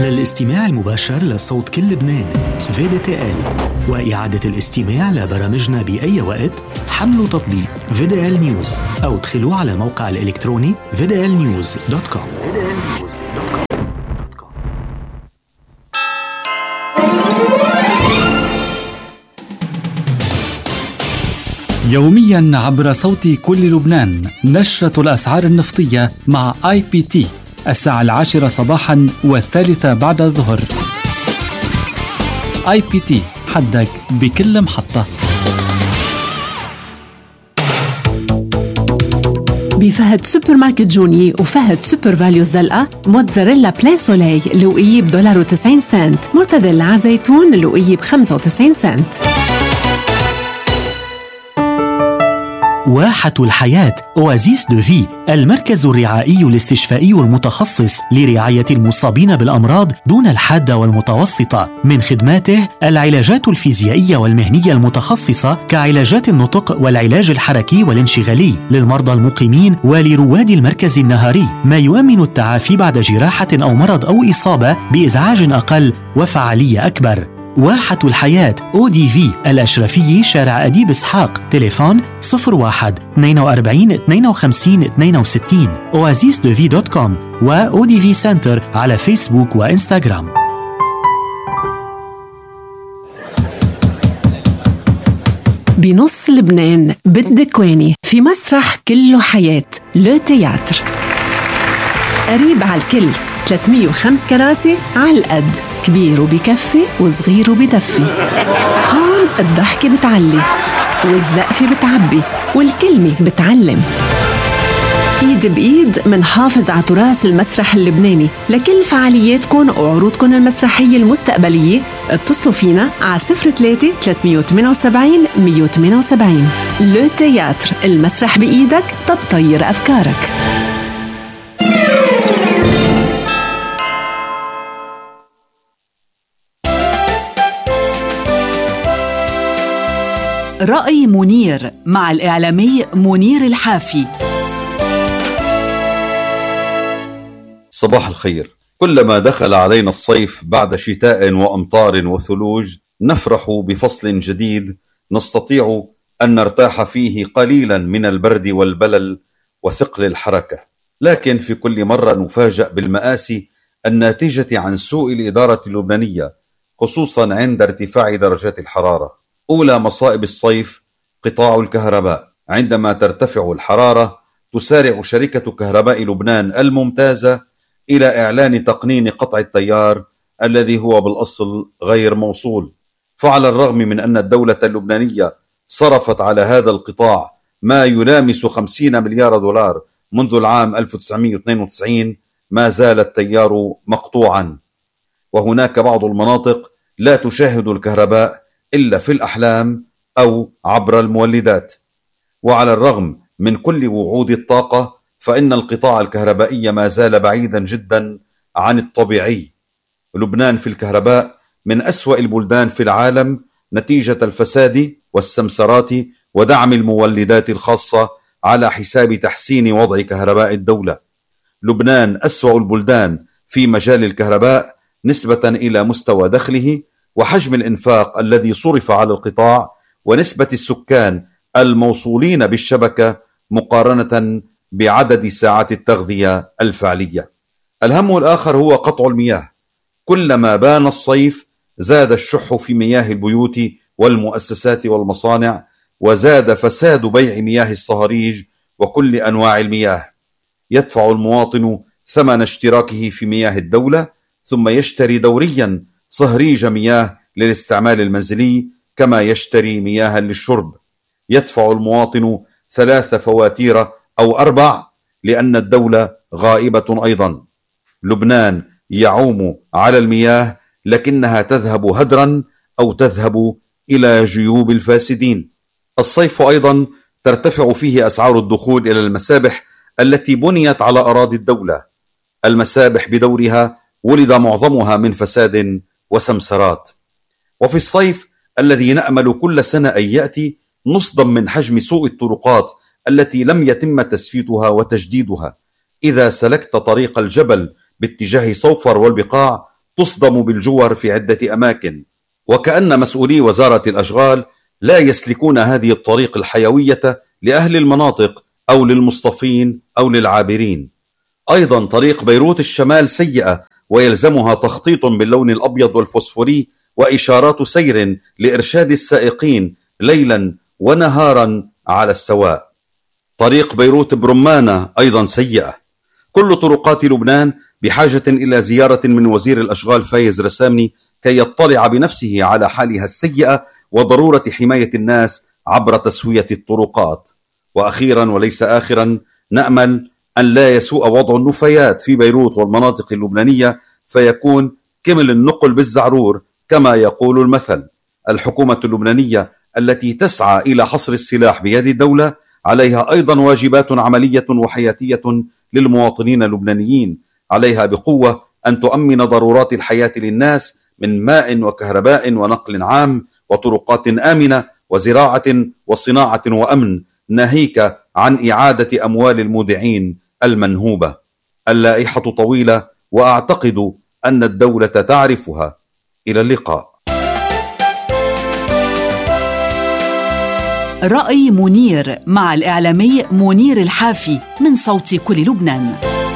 للاستماع المباشر لصوت كل لبنان VDTL وإعادة الاستماع لبرامجنا بأي وقت، حملوا تطبيق VDL News أو ادخلوا على الموقع الإلكتروني vdlnews.com. يومياً عبر صوت كل لبنان نشرة الأسعار النفطية مع IPT الساعة 10 صباحاً والثالثة بعد الظهر. IPT حدك بكل محطة. بفهد سوبر ماركت جوني وفهد سوبر فاليو الزلقة موتزاريلا بلان سولي لوقية $1.90، مرتديلا زيتون لوقية ب95 سنت. واحة الحياة أوازيس دو في، المركز الرعائي الاستشفائي المتخصص لرعاية المصابين بالأمراض دون الحادة والمتوسطة. من خدماته العلاجات الفيزيائية والمهنية المتخصصة كعلاجات النطق والعلاج الحركي والانشغالي للمرضى المقيمين ولرواد المركز النهاري، ما يؤمن التعافي بعد جراحة أو مرض أو إصابة بإزعاج أقل وفعالية أكبر. واحة الحياة ODV الأشرفية شارع أديب إسحاق، تليفون 01 42 52 62، oasisdevi.com و ODV Center على فيسبوك وإنستغرام. بنص لبنان بالدكواني في مسرح كله حياة لو تياتر، قريب على الكل، 305 كراسي على القد، كبير وبكفي وصغير وبدفي. هون الضحكة بتعلي والزقفة بتعبي والكلمة بتعلم. ايد بايد منحافظ على تراث المسرح اللبناني. لكل فعالياتكم وعروضكم المسرحية المستقبلية اتصلوا فينا على 03 378 178. لو تياتر، المسرح بإيدك تطير أفكارك. رأي منير مع الإعلامي منير الحافي. صباح الخير. كلما دخل علينا الصيف بعد شتاء وأمطار وثلوج نفرح بفصل جديد نستطيع أن نرتاح فيه قليلا من البرد والبلل وثقل الحركة، لكن في كل مرة نفاجأ بالمآسي الناتجة عن سوء الإدارة اللبنانية، خصوصا عند ارتفاع درجات الحرارة. أولى مصائب الصيف قطاع الكهرباء. عندما ترتفع الحرارة تسارع شركة كهرباء لبنان الممتازة إلى إعلان تقنين قطع التيار الذي هو بالأصل غير موصول. فعلى الرغم من أن الدولة اللبنانية صرفت على هذا القطاع ما يلامس 50 مليار دولار منذ العام 1992، ما زال التيار مقطوعا، وهناك بعض المناطق لا تشاهد الكهرباء إلا في الأحلام أو عبر المولدات. وعلى الرغم من كل وعود الطاقة فإن القطاع الكهربائي ما زال بعيدا جدا عن الطبيعي. لبنان في الكهرباء من أسوأ البلدان في العالم نتيجة الفساد والسمسرات ودعم المولدات الخاصة على حساب تحسين وضع كهرباء الدولة. لبنان أسوأ البلدان في مجال الكهرباء نسبة إلى مستوى دخله وحجم الإنفاق الذي صرف على القطاع ونسبة السكان الموصولين بالشبكة مقارنة بعدد ساعات التغذية الفعلية. الهم الآخر هو قطع المياه. كلما بان الصيف زاد الشح في مياه البيوت والمؤسسات والمصانع، وزاد فساد بيع مياه الصهاريج وكل أنواع المياه. يدفع المواطن ثمن اشتراكه في مياه الدولة، ثم يشتري دوريا صهريج مياه للاستعمال المنزلي كما يشتري مياه للشرب. يدفع المواطن 3 فواتير أو 4 لأن الدولة غائبة أيضا. لبنان يعوم على المياه لكنها تذهب هدرا أو تذهب إلى جيوب الفاسدين. الصيف أيضا ترتفع فيه أسعار الدخول إلى المسابح التي بنيت على أراضي الدولة. المسابح بدورها ولد معظمها من فساد وسمسرات. وفي الصيف الذي نأمل كل سنة أن يأتي نصدم من حجم سوء الطرقات التي لم يتم تسفيتها وتجديدها. إذا سلكت طريق الجبل باتجاه صوفر والبقاع تصدم بالجوار في عدة أماكن، وكأن مسؤولي وزارة الأشغال لا يسلكون هذه الطريق الحيوية لأهل المناطق أو للمصطفين أو للعابرين. أيضا طريق بيروت الشمال سيئة، ويلزمها تخطيط باللون الأبيض والفوسفوري وإشارات سير لإرشاد السائقين ليلا ونهارا على السواء. طريق بيروت برمانة أيضا سيئة. كل طرقات لبنان بحاجة إلى زيارة من وزير الأشغال فايز رسامني كي يطلع بنفسه على حالها السيئة وضرورة حماية الناس عبر تسوية الطرقات. وأخيرا وليس آخرا، نأمل أن لا يسوء وضع النفايات في بيروت والمناطق اللبنانية فيكون كمل النقل بالزعرور كما يقول المثل. الحكومة اللبنانية التي تسعى إلى حصر السلاح بيد الدولة عليها أيضا واجبات عملية وحياتية للمواطنين اللبنانيين. عليها بقوة أن تؤمن ضرورات الحياة للناس من ماء وكهرباء ونقل عام وطرقات آمنة وزراعة وصناعة وأمن، ناهيك عن إعادة أموال المودعين المنهوبة. اللائحة طويلة وأعتقد أن الدولة تعرفها. إلى اللقاء. رأي منير مع الإعلامي منير الحافي من صوت كل لبنان.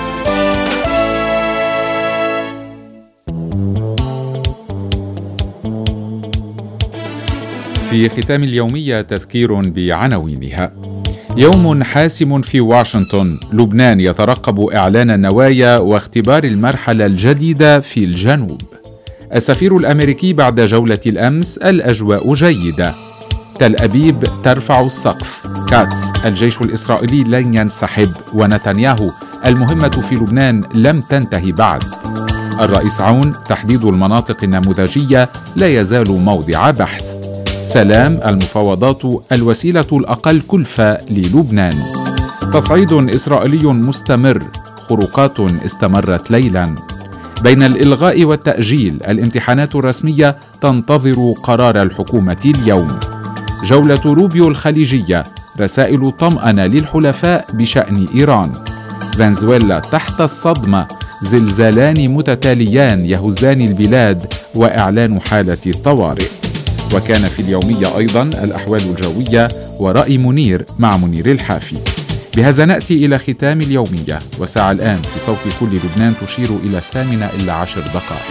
في ختام اليومية تذكير بعناوينها. يوم حاسم في واشنطن، لبنان يترقب إعلان النوايا واختبار المرحلة الجديدة في الجنوب. السفير الأمريكي بعد جولة الأمس، الأجواء جيدة. تل أبيب ترفع السقف. كاتس، الجيش الإسرائيلي لن ينسحب. ونتنياهو، المهمة في لبنان لم تنتهي بعد. الرئيس عون، تحديد المناطق النموذجية لا يزال موضع بحث. سلام، المفاوضات الوسيلة الأقل كلفة للبنان. تصعيد إسرائيلي مستمر، خروقات استمرت ليلا. بين الإلغاء والتأجيل، الامتحانات الرسمية تنتظر قرار الحكومة اليوم. جولة روبيو الخليجية، رسائل طمأنة للحلفاء بشأن إيران. فنزويلا تحت الصدمة، زلزالان متتاليان يهزان البلاد وإعلان حالة الطوارئ. وكان في اليومية أيضا الأحوال الجوية ورأي منير مع منير الحافي. بهذا نأتي إلى ختام اليومية، وساعة الآن في صوت كل لبنان تشير إلى 8:10.